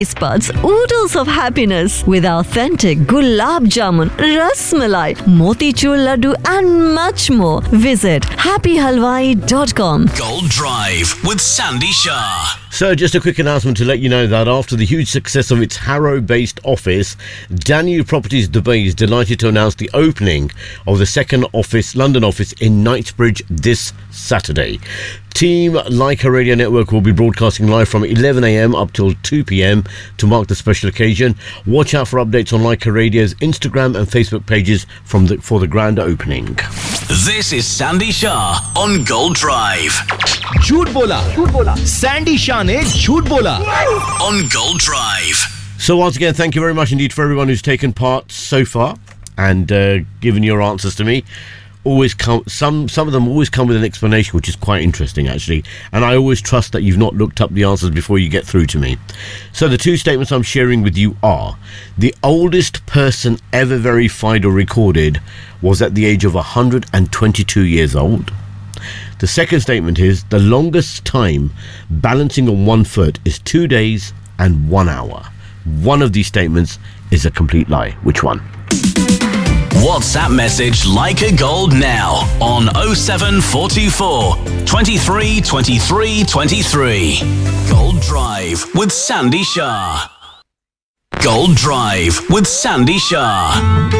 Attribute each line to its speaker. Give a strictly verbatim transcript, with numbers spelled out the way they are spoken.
Speaker 1: Buds, oodles of happiness with authentic gulab jamun, ras malai, motichur laddu and much more. Visit happy halwai dot com.
Speaker 2: Gold Drive with Sandy Shah.
Speaker 3: So just a quick announcement to let you know that after the huge success of its Harrow-based office, Danube Properties Dubai is delighted to announce the opening of the second office, London office in Knightsbridge this Saturday. Team Leica Radio Network will be broadcasting live from eleven a.m. up till two p.m. to mark the special occasion. Watch out for updates on Leica Radio's Instagram and Facebook pages from the, for the grand opening.
Speaker 2: This is Sandy Shah on Gold Drive.
Speaker 4: झूठ बोला झूठ बोला Sandy Shah ने झूठ बोला
Speaker 2: on Gold Drive.
Speaker 3: So once again, thank you very much indeed for everyone who's taken part so far and uh, given your answers to me. Always come some some of them always come with an explanation, which is quite interesting actually, and I always trust that you've not looked up the answers before you get through to me. So the two statements I'm sharing with you are: the oldest person ever verified or recorded was at the age of one hundred twenty-two years old. The second statement is the longest time balancing on one foot is two days and one hour. One of these statements is a complete lie. Which one?
Speaker 2: WhatsApp message Leica Gold now on oh seven four two four, twenty-three, twenty-three, twenty-three. Gold Drive with Sandy Shah. Gold Drive with Sandy Shah.